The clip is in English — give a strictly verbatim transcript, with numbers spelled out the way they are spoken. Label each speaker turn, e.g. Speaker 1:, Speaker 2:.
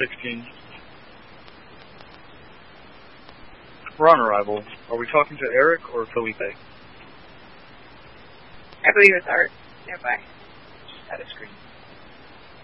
Speaker 1: sixteen. We're on arrival. Are we talking to Eric or Felipe?
Speaker 2: I believe it's Art nearby. Just had a screen.